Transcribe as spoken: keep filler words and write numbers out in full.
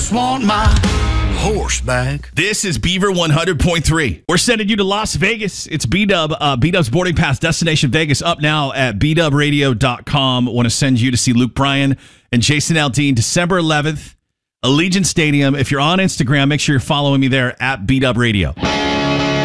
just want my horse back. This is Beaver one hundred point three. We're sending you to Las Vegas. It's B-Dub. Uh, B-Dub's boarding pass, Destination Vegas, up now at b dub radio dot com. Want to send you to see Luke Bryan and Jason Aldean December eleventh, Allegiant Stadium. If you're on Instagram, make sure you're following me there at B-Dub Radio.